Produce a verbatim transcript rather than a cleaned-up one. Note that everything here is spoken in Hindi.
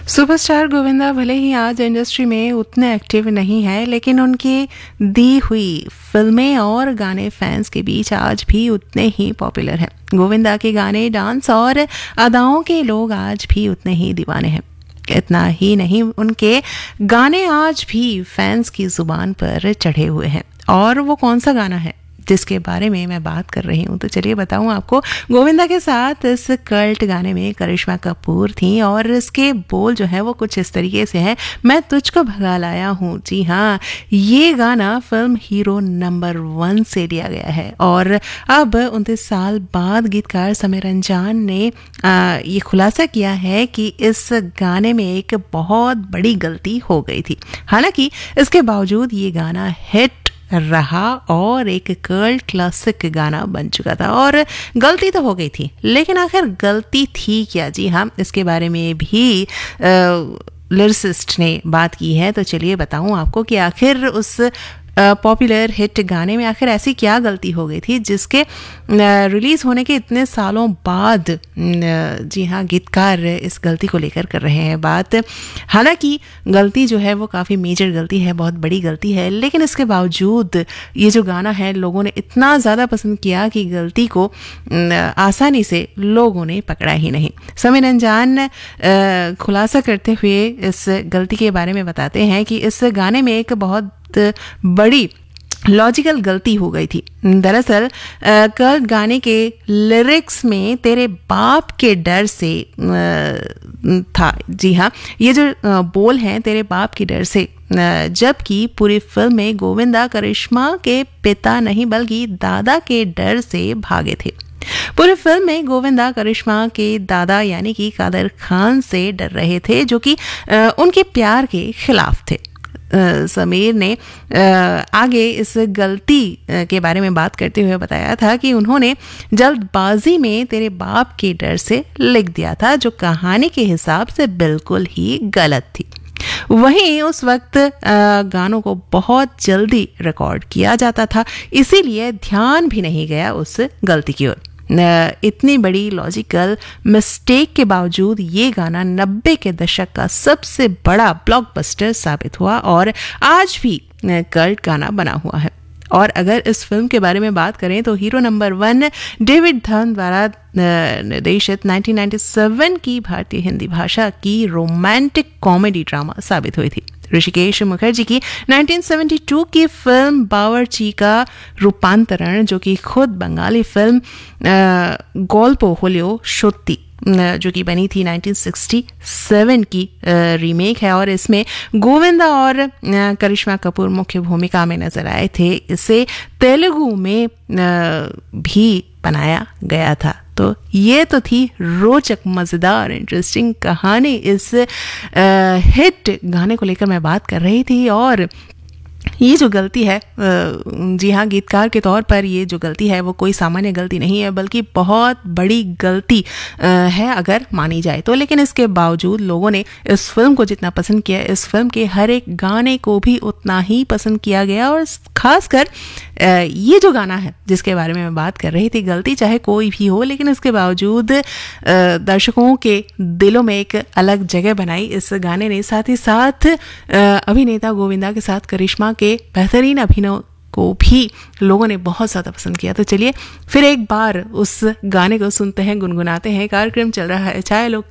सुपरस्टार गोविंदा भले ही आज इंडस्ट्री में उतने एक्टिव नहीं है, लेकिन उनकी दी हुई फिल्में और गाने फैंस के बीच आज भी उतने ही पॉपुलर हैं। गोविंदा के गाने, डांस और अदाओं के लोग आज भी उतने ही दीवाने हैं। इतना ही नहीं, उनके गाने आज भी फैंस की जुबान पर चढ़े हुए हैं। और वो कौन सा गाना है जिसके बारे में मैं बात कर रही हूँ, तो चलिए बताऊँ आपको। गोविंदा के साथ इस कल्ट गाने में करिश्मा कपूर थी और इसके बोल जो है वो कुछ इस तरीके से है, मैं तुझको भगा लाया हूँ। जी हाँ, ये गाना फिल्म हीरो नंबर वन से लिया गया है। और अब उनतीस साल बाद गीतकार समीर रंजान ने आ, ये खुलासा किया है कि इस गाने में एक बहुत बड़ी गलती हो गई थी। हालांकि इसके बावजूद ये गाना हिट रहा और एक कल्ट क्लासिक गाना बन चुका था। और गलती तो हो गई थी, लेकिन आखिर गलती थी क्या? जी हाँ, इसके बारे में भी लिरिसिस्ट ने बात की है। तो चलिए बताऊं आपको कि आखिर उस पॉपुलर हिट गाने में आखिर ऐसी क्या गलती हो गई थी जिसके रिलीज होने के इतने सालों बाद, जी हाँ, गीतकार इस गलती को लेकर कर रहे हैं बात। हालांकि गलती जो है वो काफ़ी मेजर गलती है, बहुत बड़ी गलती है, लेकिन इसके बावजूद ये जो गाना है लोगों ने इतना ज़्यादा पसंद किया कि गलती को आसानी से लोगों ने पकड़ा ही नहीं। समीर रंजान खुलासा करते हुए इस गलती के बारे में बताते हैं कि इस गाने में एक बहुत बड़ी लॉजिकल गलती हो गई थी। दरअसल कल गाने के लिरिक्स में तेरे बाप के डर से था। जी हाँ, ये जो बोल हैं तेरे बाप के डर से, जबकि पूरी फिल्म में गोविंदा करिश्मा के पिता नहीं बल्कि दादा के डर से भागे थे। पूरी फिल्म में गोविंदा करिश्मा के दादा यानी कि कादर खान से डर रहे थे, जो कि उनके प्यार के खिलाफ थे। Uh, समीर ने uh, आगे इस गलती uh, के बारे में बात करते हुए बताया था कि उन्होंने जल्दबाजी में तेरे बाप के डर से लिख दिया था, जो कहानी के हिसाब से बिल्कुल ही गलत थी। वहीं उस वक्त uh, गानों को बहुत जल्दी रिकॉर्ड किया जाता था, इसीलिए ध्यान भी नहीं गया उस गलती की ओर। इतनी बड़ी लॉजिकल मिस्टेक के बावजूद ये गाना नब्बे के दशक का सबसे बड़ा ब्लॉकबस्टर साबित हुआ और आज भी कल्ट गाना बना हुआ है। और अगर इस फिल्म के बारे में बात करें तो हीरो नंबर वन डेविड धन द्वारा निर्देशित उन्नीस सौ सत्तानवे की भारतीय हिंदी भाषा की रोमांटिक कॉमेडी ड्रामा साबित हुई थी। ऋषिकेश मुखर्जी की उन्नीस सौ बहत्तर की फिल्म बावर्ची का रूपांतरण, जो कि खुद बंगाली फिल्म गोल्पो होलियो शोत्ती जो कि बनी थी उन्नीस सौ सरसठ की रीमेक है, और इसमें गोविंदा और करिश्मा कपूर मुख्य भूमिका में नजर आए थे। इसे तेलुगु में भी बनाया गया था। तो ये तो थी रोचक, मज़ेदार, इंटरेस्टिंग कहानी इस हिट गाने को लेकर मैं बात कर रही थी। और ये जो गलती है, जी हाँ, गीतकार के तौर पर ये जो गलती है वो कोई सामान्य गलती नहीं है, बल्कि बहुत बड़ी गलती है अगर मानी जाए तो। लेकिन इसके बावजूद लोगों ने इस फिल्म को जितना पसंद किया, इस फिल्म के हर एक गाने को भी उतना ही पसंद किया गया। और खासकर ये जो गाना है जिसके बारे में मैं बात कर रही थी, गलती चाहे कोई भी हो, लेकिन इसके बावजूद दर्शकों के दिलों में एक अलग जगह बनाई इस गाने ने। साथ ही साथ अभिनेता गोविंदा के साथ करिश्मा के बेहतरीन अभिनय को भी लोगों ने बहुत ज़्यादा पसंद किया। तो चलिए फिर एक बार उस गाने को सुनते हैं, गुनगुनाते हैं। कार्यक्रम चल रहा है चाय लोग